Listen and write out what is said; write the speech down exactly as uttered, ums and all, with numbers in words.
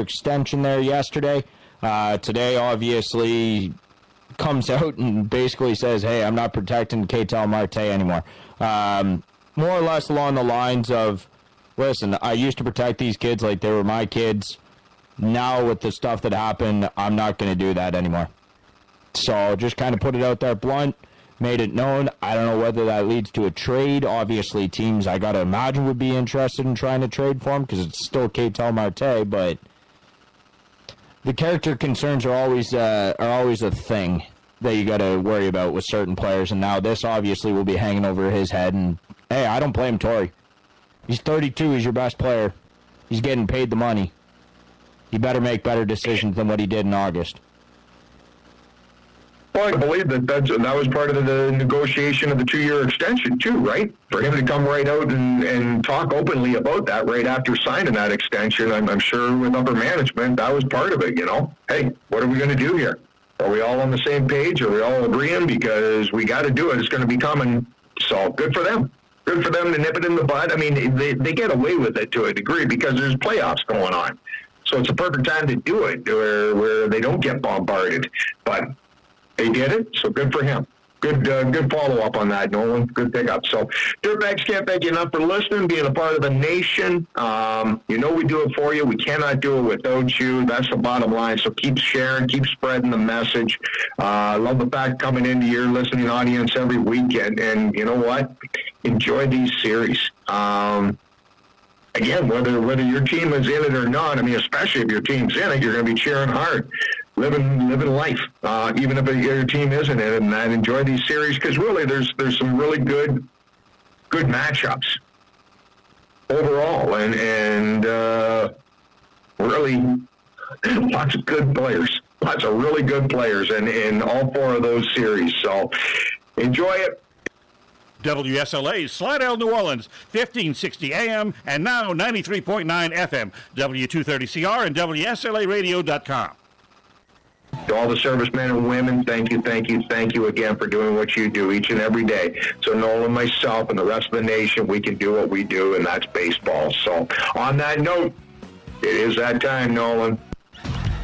extension there yesterday. Uh, today, obviously, comes out and basically says, hey, I'm not protecting Ketel Marte anymore. Um, more or less along the lines of, listen, I used to protect these kids like they were my kids. Now with the stuff that happened, I'm not going to do that anymore. So just kind of put it out there blunt, made it known. I don't know whether that leads to a trade. Obviously, teams I got to imagine would be interested in trying to trade for him because it's still Ketel Marte, but the character concerns are always uh, are always a thing that you got to worry about with certain players, and now this obviously will be hanging over his head. And hey, I don't blame Torrey. He's thirty-two. He's your best player. He's getting paid the money. He better make better decisions than what he did in August. Well, I believe that that's, that was part of the negotiation of the two-year extension, too, right? For him to come right out and, and talk openly about that right after signing that extension, I'm, I'm sure with upper management, that was part of it, you know? Hey, what are we going to do here? Are we all on the same page? Are we all agreeing? Because we got to do it. It's going to be coming. So good for them. Good for them to nip it in the bud. I mean, they, they get away with it to a degree because there's playoffs going on. So it's a perfect time to do it where, where they don't get bombarded. But they did it, so good for him. Good uh, good follow-up on that, Nolan. Good pickup. So, Dirtbags, can't thank you enough for listening, being a part of the nation. Um, you know we do it for you. We cannot do it without you. That's the bottom line. So keep sharing, keep spreading the message. I uh, love the fact coming into your listening audience every weekend. And you know what? Enjoy these series. Um, again, whether whether your team is in it or not, I mean, especially if your team's in it, you're going to be cheering hard. Living, living life, uh, even if your team isn't in it, and I enjoy these series because really, there's there's some really good, good matchups overall, and and uh, really lots of good players, lots of really good players, in in all four of those series. So enjoy it. W S L A, Slidell, New Orleans, fifteen sixty A M and now ninety-three point nine F M, W two thirty C R and W S L A radio dot com. To all the servicemen and women, thank you, thank you, thank you again for doing what you do each and every day. So Nolan, myself, and the rest of the nation, we can do what we do, and that's baseball. So on that note, it is that time, Nolan.